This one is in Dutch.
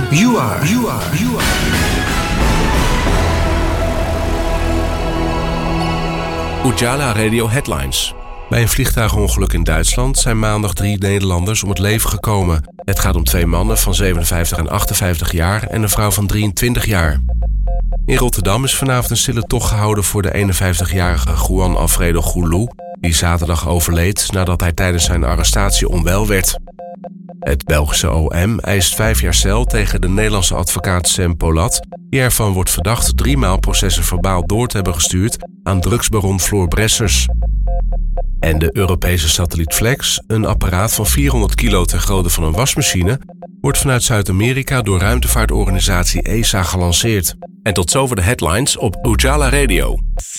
You are. Ujala Radio Headlines. Bij een vliegtuigongeluk in Duitsland zijn maandag 3 Nederlanders om het leven gekomen. Het gaat om 2 mannen van 57 en 58 jaar en een vrouw van 23 jaar. In Rotterdam is vanavond een stille tocht gehouden voor de 51-jarige Juan Alfredo Goulou, die zaterdag overleed nadat hij tijdens zijn arrestatie onwel werd. Het Belgische OM eist 5 jaar cel tegen de Nederlandse advocaat Sam Polat, die ervan wordt verdacht 3 maal processen verbaal door te hebben gestuurd aan drugsbaron Floor Bressers. En de Europese satelliet Flex, een apparaat van 400 kilo ter grootte van een wasmachine, wordt vanuit Zuid-Amerika door ruimtevaartorganisatie ESA gelanceerd. En tot zover de headlines op Ujala Radio.